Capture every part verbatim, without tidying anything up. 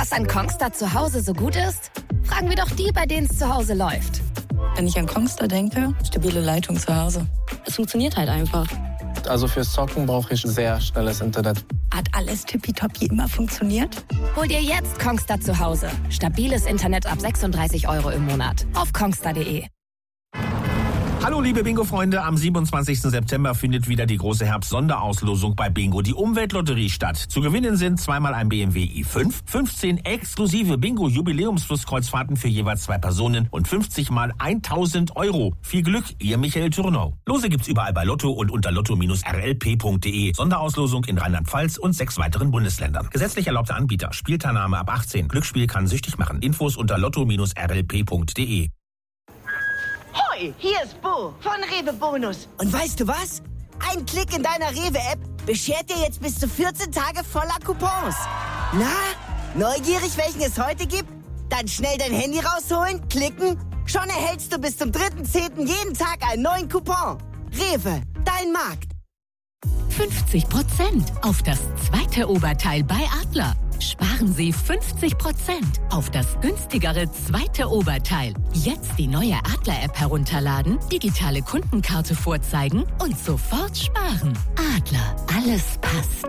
Was an Kongstar zu Hause so gut ist? Fragen wir doch die, bei denen es zu Hause läuft. Wenn ich an Kongstar denke, stabile Leitung zu Hause. Es funktioniert halt einfach. Also fürs Zocken brauche ich sehr schnelles Internet. Hat alles tippitoppi immer funktioniert? Hol dir jetzt Kongstar zu Hause. Stabiles Internet ab sechsunddreißig Euro im Monat. Auf kongstar punkt de. Hallo liebe Bingo-Freunde, am siebenundzwanzigsten September findet wieder die große Herbst-Sonderauslosung bei Bingo, die Umweltlotterie, statt. Zu gewinnen sind zweimal ein B M W i fünf, fünfzehn exklusive Bingo-Jubiläumsflusskreuzfahrten für jeweils zwei Personen und fünfzig mal tausend Euro. Viel Glück, ihr Michael Turnau. Lose gibt's überall bei Lotto und unter lotto Bindestrich r l p punkt de. Sonderauslosung in Rheinland-Pfalz und sechs weiteren Bundesländern. Gesetzlich erlaubter Anbieter. Spielteilnahme ab achtzehn. Glücksspiel kann süchtig machen. Infos unter lotto Bindestrich r l p punkt de. Hoi, hier ist Bo von Rewe Bonus. Und weißt du was? Ein Klick in deiner Rewe-App beschert dir jetzt bis zu vierzehn Tage voller Coupons. Na, neugierig, welchen es heute gibt? Dann schnell dein Handy rausholen, klicken. Schon erhältst du bis zum dritten zehnten jeden Tag einen neuen Coupon. Rewe, dein Markt. fünfzig Prozent auf das zweite Oberteil bei Adler. Sparen Sie fünfzig Prozent auf das günstigere zweite Oberteil. Jetzt die neue Adler-App herunterladen, digitale Kundenkarte vorzeigen und sofort sparen. Adler, alles passt.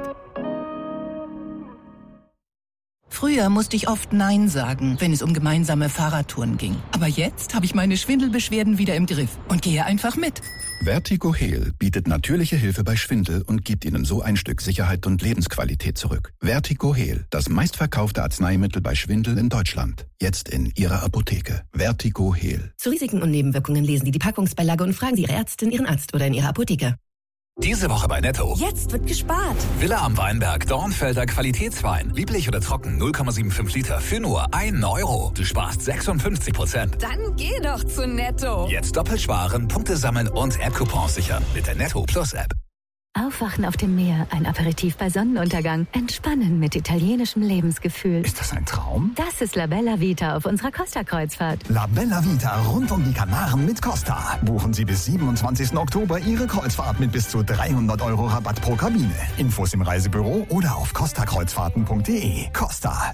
Früher musste ich oft Nein sagen, wenn es um gemeinsame Fahrradtouren ging. Aber jetzt habe ich meine Schwindelbeschwerden wieder im Griff und gehe einfach mit. Vertigo Heal bietet natürliche Hilfe bei Schwindel und gibt Ihnen so ein Stück Sicherheit und Lebensqualität zurück. Vertigo Heal, das meistverkaufte Arzneimittel bei Schwindel in Deutschland. Jetzt in Ihrer Apotheke. Vertigo Heal. Zu Risiken und Nebenwirkungen lesen Sie die Packungsbeilage und fragen Sie Ihre Ärztin, Ihren Arzt oder in Ihrer Apotheke. Diese Woche bei Netto. Jetzt wird gespart. Villa am Weinberg, Dornfelder Qualitätswein. Lieblich oder trocken, null Komma fünfundsiebzig Liter für nur einen Euro. Du sparst sechsundfünfzig Prozent. Dann geh doch zu Netto. Jetzt doppelt sparen, Punkte sammeln und App-Coupons sichern mit der Netto Plus App. Aufwachen auf dem Meer, ein Aperitif bei Sonnenuntergang, entspannen mit italienischem Lebensgefühl. Ist das ein Traum? Das ist La Bella Vita auf unserer Costa-Kreuzfahrt. La Bella Vita rund um die Kanaren mit Costa. Buchen Sie bis siebenundzwanzigsten Oktober Ihre Kreuzfahrt mit bis zu dreihundert Euro Rabatt pro Kabine. Infos im Reisebüro oder auf costa kreuzfahrten punkt de. Costa.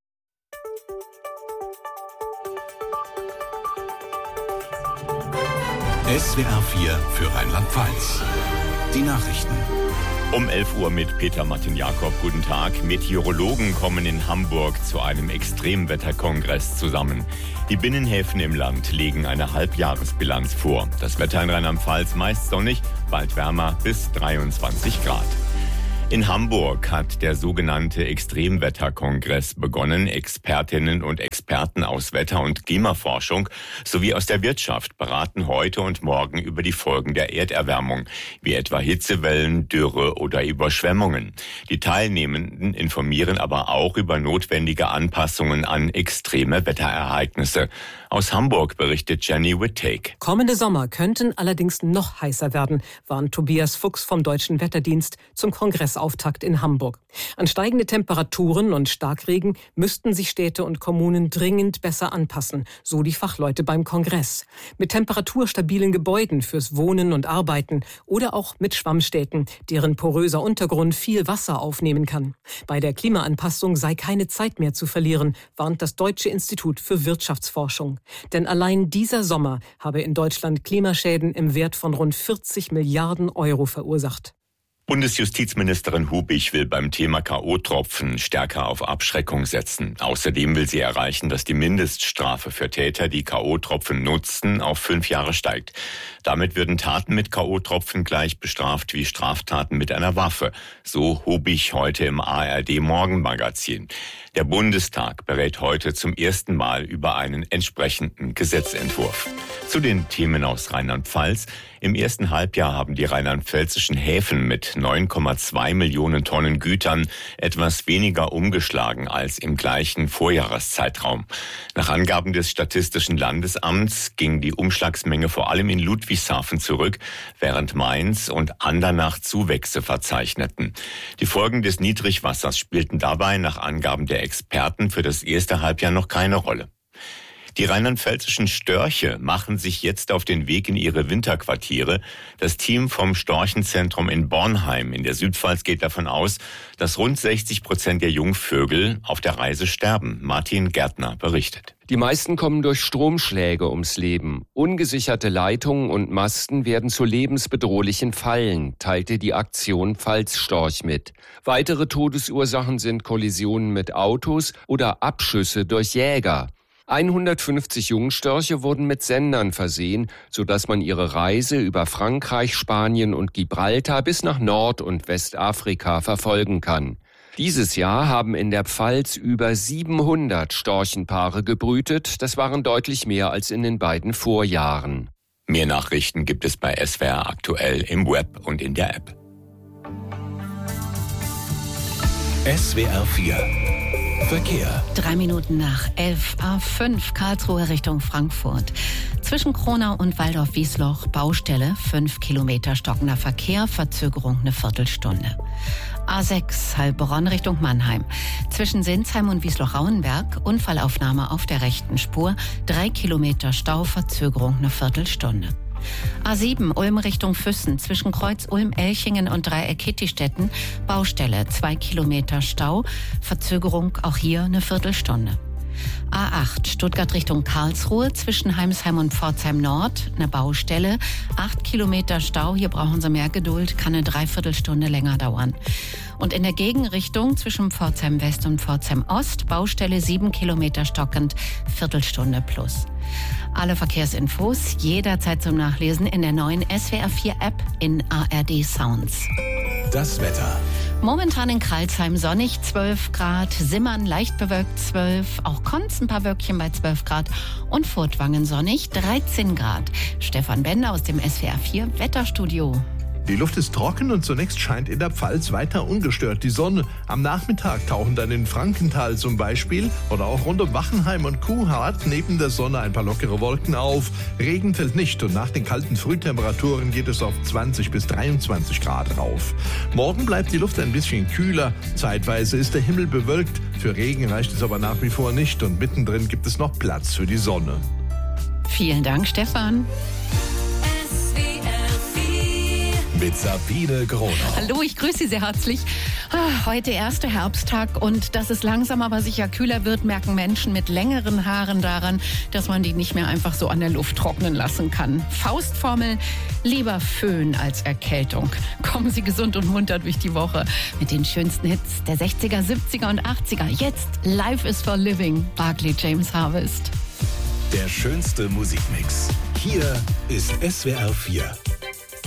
S W R vier für Rheinland-Pfalz. Die Nachrichten. Um elf Uhr mit Peter Martin-Jakob. Guten Tag. Meteorologen kommen in Hamburg zu einem Extremwetterkongress zusammen. Die Binnenhäfen im Land legen eine Halbjahresbilanz vor. Das Wetter in Rheinland-Pfalz meist sonnig, bald wärmer bis dreiundzwanzig Grad. In Hamburg hat der sogenannte Extremwetterkongress begonnen. Expertinnen und Experten aus Wetter- und Klimaforschung sowie aus der Wirtschaft beraten heute und morgen über die Folgen der Erderwärmung, wie etwa Hitzewellen, Dürre oder Überschwemmungen. Die Teilnehmenden informieren aber auch über notwendige Anpassungen an extreme Wetterereignisse. Aus Hamburg berichtet Jenny Whittake. Kommende Sommer könnten allerdings noch heißer werden, warnt Tobias Fuchs vom Deutschen Wetterdienst zum Kongressauftakt in Hamburg. An steigende Temperaturen und Starkregen müssten sich Städte und Kommunen dringend besser anpassen, so die Fachleute beim Kongress. Mit temperaturstabilen Gebäuden fürs Wohnen und Arbeiten oder auch mit Schwammstädten, deren poröser Untergrund viel Wasser aufnehmen kann. Bei der Klimaanpassung sei keine Zeit mehr zu verlieren, warnt das Deutsche Institut für Wirtschaftsforschung. Denn allein dieser Sommer habe in Deutschland Klimaschäden im Wert von rund vierzig Milliarden Euro verursacht. Bundesjustizministerin Hubich will beim Thema K O-Tropfen stärker auf Abschreckung setzen. Außerdem will sie erreichen, dass die Mindeststrafe für Täter, die K O-Tropfen nutzten, auf fünf Jahre steigt. Damit würden Taten mit K O-Tropfen gleich bestraft wie Straftaten mit einer Waffe. So Hubich heute im A R D-Morgenmagazin. Der Bundestag berät heute zum ersten Mal über einen entsprechenden Gesetzentwurf. Zu den Themen aus Rheinland-Pfalz. Im ersten Halbjahr haben die rheinland-pfälzischen Häfen mit neun Komma zwei Millionen Tonnen Gütern etwas weniger umgeschlagen als im gleichen Vorjahreszeitraum. Nach Angaben des Statistischen Landesamts ging die Umschlagsmenge vor allem in Ludwigshafen zurück, während Mainz und Andernach Zuwächse verzeichneten. Die Folgen des Niedrigwassers spielten dabei nach Angaben der Experten für das erste Halbjahr noch keine Rolle. Die rheinland-pfälzischen Störche machen sich jetzt auf den Weg in ihre Winterquartiere. Das Team vom Storchenzentrum in Bornheim in der Südpfalz geht davon aus, dass rund sechzig Prozent der Jungvögel auf der Reise sterben. Martin Gärtner berichtet. Die meisten kommen durch Stromschläge ums Leben. Ungesicherte Leitungen und Masten werden zu lebensbedrohlichen Fallen, teilte die Aktion Pfalzstorch mit. Weitere Todesursachen sind Kollisionen mit Autos oder Abschüsse durch Jäger. hundertfünfzig Jungstörche wurden mit Sendern versehen, sodass man ihre Reise über Frankreich, Spanien und Gibraltar bis nach Nord- und Westafrika verfolgen kann. Dieses Jahr haben in der Pfalz über siebenhundert Storchenpaare gebrütet. Das waren deutlich mehr als in den beiden Vorjahren. Mehr Nachrichten gibt es bei S W R aktuell im Web und in der App. S W R vier Verkehr. Drei Minuten nach elf, A fünf, Karlsruhe Richtung Frankfurt. Zwischen Kronau und Waldorf-Wiesloch Baustelle, fünf Kilometer stockender Verkehr, Verzögerung eine Viertelstunde. A sechs, Heilbronn Richtung Mannheim. Zwischen Sinsheim und Wiesloch-Rauenberg, Unfallaufnahme auf der rechten Spur, drei Kilometer Stau, Verzögerung eine Viertelstunde. A sieben, Ulm Richtung Füssen, zwischen Kreuz Ulm, Elchingen und Dreieck-Kittistetten, Baustelle, zwei Kilometer Stau, Verzögerung auch hier eine Viertelstunde. A acht, Stuttgart Richtung Karlsruhe, zwischen Heimsheim und Pforzheim Nord, eine Baustelle, acht Kilometer Stau, hier brauchen Sie mehr Geduld, kann eine Dreiviertelstunde länger dauern. Und in der Gegenrichtung zwischen Pforzheim West und Pforzheim Ost, Baustelle sieben Kilometer stockend, Viertelstunde plus. Alle Verkehrsinfos jederzeit zum Nachlesen in der neuen S W R vier App in A R D Sounds. Das Wetter. Momentan in Crailsheim sonnig, zwölf Grad, Simmern leicht bewölkt zwölf, auch Konz ein paar Wölkchen bei zwölf Grad und Furtwangen sonnig, dreizehn Grad. Stefan Bender aus dem S W R vier Wetterstudio. Die Luft ist trocken und zunächst scheint in der Pfalz weiter ungestört die Sonne. Am Nachmittag tauchen dann in Frankenthal zum Beispiel oder auch rund um Wachenheim und Kuhhart neben der Sonne ein paar lockere Wolken auf. Regen fällt nicht und nach den kalten Frühtemperaturen geht es auf zwanzig bis dreiundzwanzig Grad rauf. Morgen bleibt die Luft ein bisschen kühler. Zeitweise ist der Himmel bewölkt. Für Regen reicht es aber nach wie vor nicht und mittendrin gibt es noch Platz für die Sonne. Vielen Dank, Stefan. Mit Sabine Gronau. Hallo, ich grüße Sie sehr herzlich. Heute erster Herbsttag und dass es langsam aber sicher kühler wird, merken Menschen mit längeren Haaren daran, dass man die nicht mehr einfach so an der Luft trocknen lassen kann. Faustformel, lieber Föhn als Erkältung. Kommen Sie gesund und munter durch die Woche mit den schönsten Hits der sechziger, siebziger und achtziger. Jetzt Life is for Living, Barclay James Harvest. Der schönste Musikmix. Hier ist S W R vier.